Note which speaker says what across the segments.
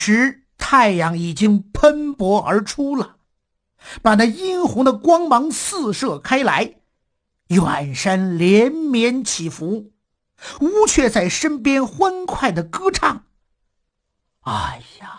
Speaker 1: 时太阳已经喷薄而出了，把那殷红的光芒四射开来，远山连绵起伏，乌鹊在身边欢快地歌唱。哎呀，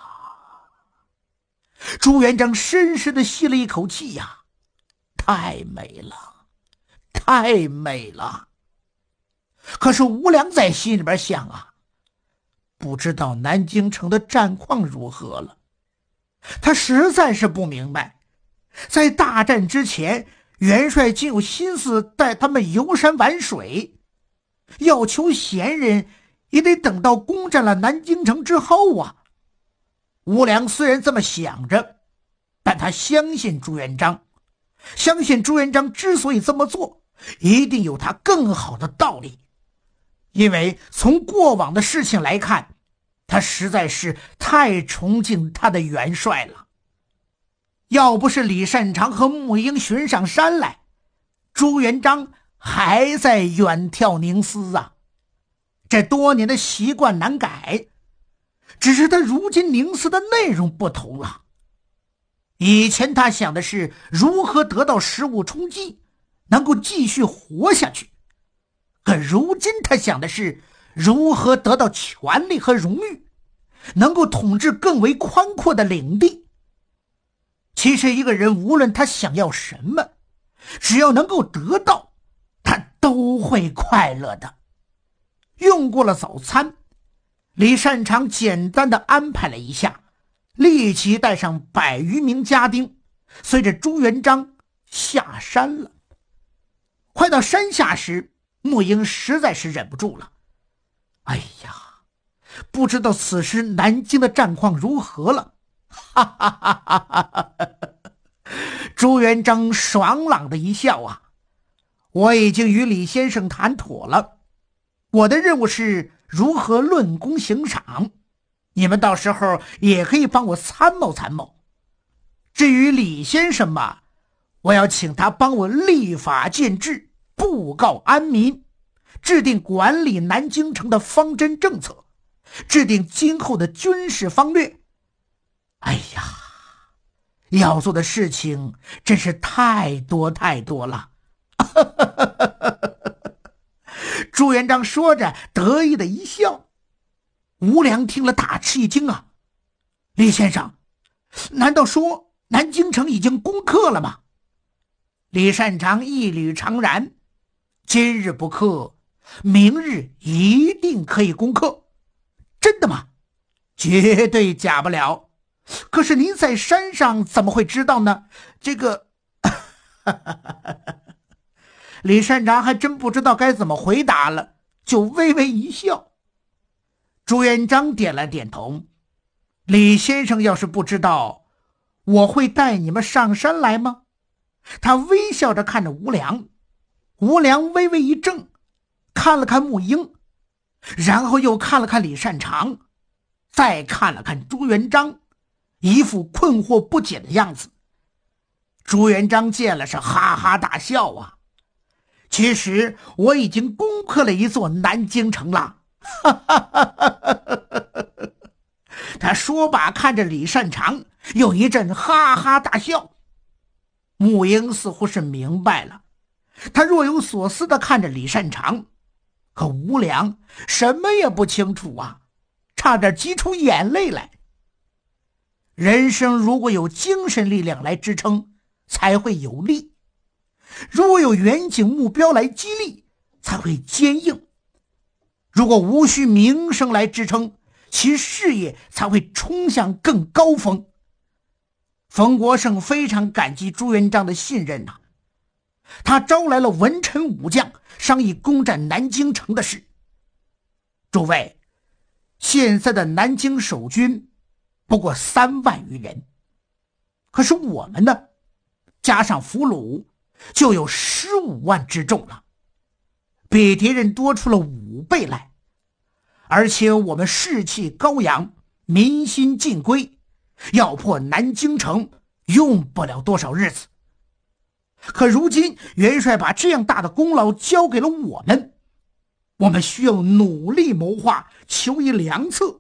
Speaker 1: 朱元璋深深地吸了一口气呀，太美了，太美了。可是吴良在心里边想啊，不知道南京城的战况如何了。他实在是不明白，在大战之前，元帅竟有心思带他们游山玩水，要求贤人也得等到攻占了南京城之后啊。吴良虽然这么想着，但他相信朱元璋，相信朱元璋之所以这么做，一定有他更好的道理。因为从过往的事情来看，他实在是太崇敬他的元帅了。要不是李善长和穆英寻上山来，朱元璋还在远眺宁思啊。这多年的习惯难改，只是他如今宁思的内容不同了。以前他想的是如何得到食物充饥，能够继续活下去，可如今他想的是如何得到权力和荣誉，能够统治更为宽阔的领地。其实一个人无论他想要什么，只要能够得到，他都会快乐的。用过了早餐，李善长简单的安排了一下，立即带上100余名家丁，随着朱元璋下山了。快到山下时，穆英实在是忍不住了。哎呀，不知道此时南京的战况如何了。哈哈哈哈哈哈！朱元璋爽朗的一笑啊，我已经与李先生谈妥了，我的任务是如何论功行赏，你们到时候也可以帮我参谋参谋。至于李先生嘛，我要请他帮我立法建制，布告安民，制定管理南京城的方针政策，制定今后的军事方略。哎呀，要做的事情真是太多太多了。朱元璋说着得意的一笑。吴良听了大吃一惊啊，李先生，难道说南京城已经攻克了吗？李善长一语长然，今日不克，明日一定可以攻克。真的吗？绝对假不了。可是您在山上怎么会知道呢？这个李善长还真不知道该怎么回答了，就微微一笑。朱元璋点了点头，李先生要是不知道，我会带你们上山来吗？他微笑着看着吴良，吴良微微一怔，看了看穆英，然后又看了看李善长，再看了看朱元璋，一副困惑不解的样子。朱元璋见了是哈哈大笑啊，其实我已经攻克了一座南京城了。他说罢看着李善长，又一阵哈哈大笑。穆英似乎是明白了，他若有所思地看着李善长，可吴良什么也不清楚啊，差点挤出眼泪来。人生如果有精神力量来支撑，才会有力；如果有远景目标来激励，才会坚硬；如果无需名声来支撑，其事业才会冲向更高峰。冯国胜非常感激朱元璋的信任啊，他招来了文臣武将，商议攻占南京城的事。诸位，现在的南京守军不过3万余人，可是我们呢，加上俘虏就有15万之众了，比敌人多出了5倍来。而且我们士气高扬，民心尽归，要破南京城用不了多少日子。可如今元帅把这样大的功劳交给了我们需要努力谋划，求一良策，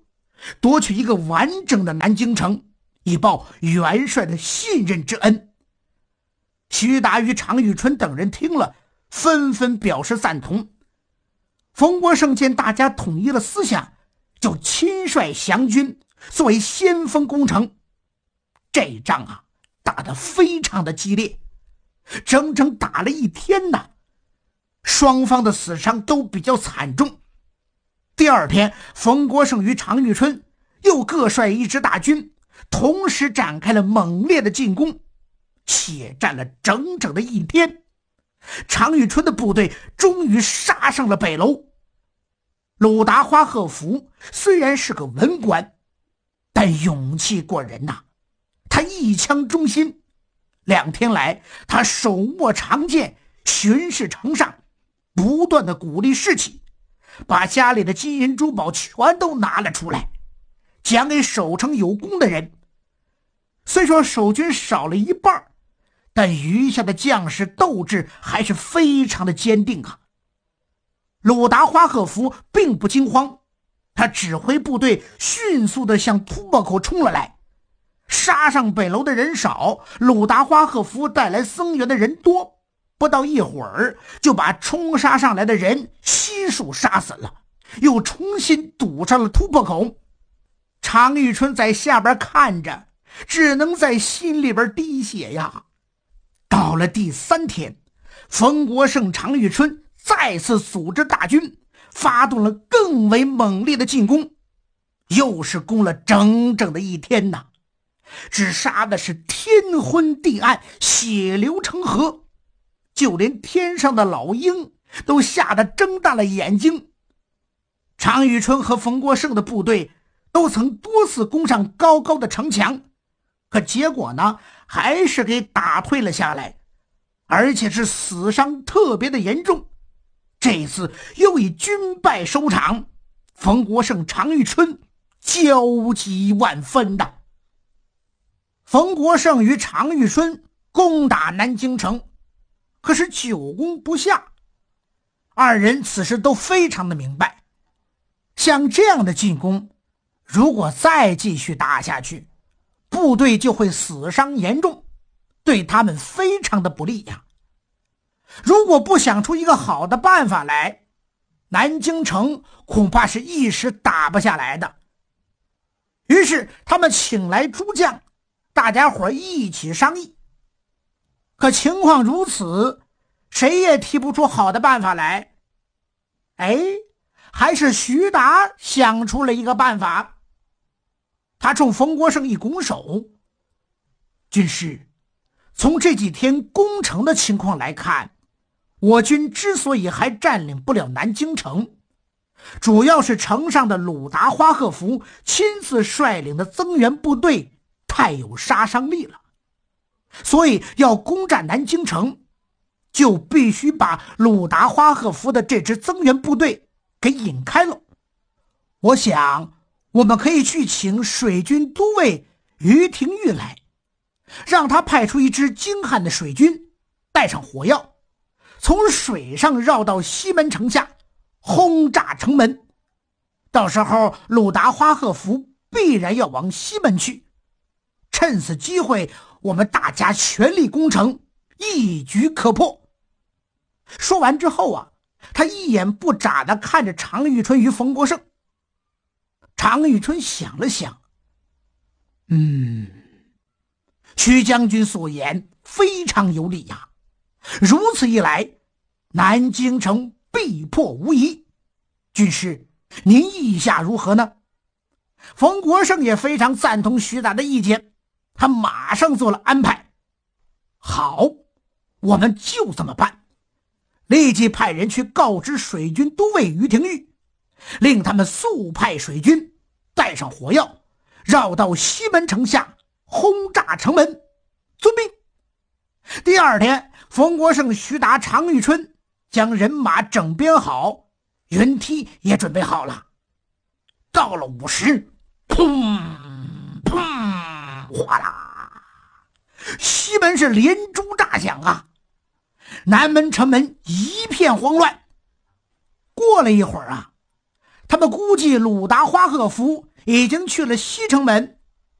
Speaker 1: 夺取一个完整的南京城，以报元帅的信任之恩。徐达与常遇春等人听了，纷纷表示赞同。冯国胜见大家统一了思想，就亲率降军作为先锋攻城。这仗啊，打得非常的激烈，整整打了1天呢，双方的死伤都比较惨重。第二天，冯国胜与常遇春又各率一支大军，同时展开了猛烈的进攻，血战了整整的1天。常遇春的部队终于杀上了北楼。鲁达花贺福虽然是个文官，但勇气过人呐，他一枪中心。2天来，他手握长剑，巡视城上，不断的鼓励士气，把家里的金银珠宝全都拿了出来，奖给守城有功的人。虽说守军少了一半，但余下的将士斗志还是非常的坚定啊。鲁达花贺福并不惊慌，他指挥部队迅速地向突破口冲了来。杀上北楼的人少，鲁达花贺福带来增援的人多，不到一会儿就把冲杀上来的人悉数杀死了，又重新堵上了突破口。常遇春在下边看着，只能在心里边滴血呀。到了第3天，冯国胜、常遇春再次组织大军，发动了更为猛烈的进攻，又是攻了整整的1天呐，只杀的是天昏地暗，血流成河，就连天上的老鹰都吓得睁大了眼睛。常遇春和冯国胜的部队都曾多次攻上高高的城墙，可结果呢，还是给打退了下来，而且是死伤特别的严重。这一次又以军败收场，冯国胜、常遇春焦急万分的。冯国胜与常遇春攻打南京城，可是久攻不下。二人此时都非常的明白，像这样的进攻，如果再继续打下去，部队就会死伤严重，对他们非常的不利呀。如果不想出一个好的办法来，南京城恐怕是一时打不下来的。于是他们请来诸将，大家伙一起商议。可情况如此，谁也提不出好的办法来。还是徐达想出了一个办法。他冲冯国胜一拱手：军师，从这几天攻城的情况来看，我军之所以还占领不了南京城，主要是城上的鲁达花贺福亲自率领的增援部队太有杀伤力了，所以要攻占南京城，就必须把鲁达花贺福的这支增援部队给引开了。我想我们可以去请水军都尉于廷玉来，让他派出一支精悍的水军，带上火药，从水上绕到西门城下，轰炸城门。到时候鲁达花贺福必然要往西门去，趁此机会我们大家全力攻城，一举可破。说完之后啊，他一眼不眨地看着常遇春与冯国胜。常遇春想了想，徐将军所言非常有理呀。如此一来，南京城必破无疑。军师，您意下如何呢？冯国胜也非常赞同徐达的意见，他马上做了安排。好，我们就这么办。立即派人去告知水军都尉于廷玉，令他们速派水军带上火药，绕到西门城下轰炸城门。遵命。第二天，冯国胜、徐达、常遇春将人马整编好，云梯也准备好了。到了午时，砰砰哗啦，西门是连珠炸响啊，南门城门一片慌乱。过了一会儿啊，他们估计鲁达花贺福已经去了西城门，